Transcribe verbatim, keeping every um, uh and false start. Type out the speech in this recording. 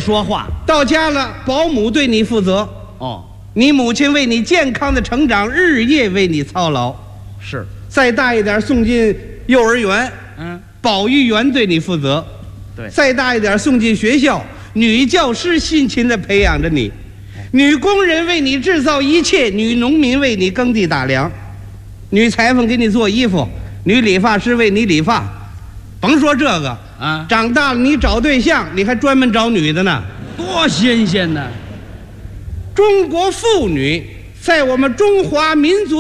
说话。 到家了，保姆对你负责。 哦， 你母亲为你健康的成长日夜为你操劳。 是。 再大一点送进幼儿园， 嗯， 保育员对你负责。 对。 再大一点送进学校，女教师辛勤地培养着你。女工人为你制造一切，女农民为你耕地打粮，女裁缝给你做衣服，女理发师为你理发。甭说这个啊， 长大了你找对象，你还专门找女的呢， 多新鲜呢！ 中国妇女在我们中华民族